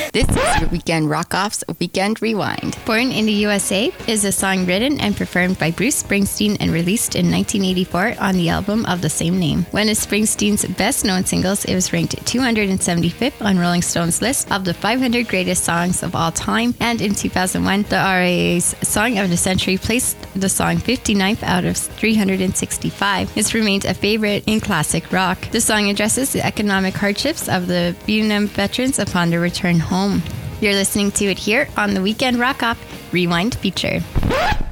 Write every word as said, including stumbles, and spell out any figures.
This is your Weekend Rock-Off's Weekend Rewind. Born in the U S A is a song written and performed by Bruce Springsteen and released in nineteen eighty-four on the album of the same name. One of Springsteen's best-known singles, it was ranked two hundred seventy-fifth on Rolling Stone's list of the five hundred greatest songs of all time, and in two thousand one, the R I A's Song of the Century placed the song fifty-ninth out of three hundred sixty-five. It's remained a favorite in classic rock. The song addresses the economic hardships of the Vietnam veterans upon their return home. You're listening to it here on the Weekend Rock-Off Rewind feature.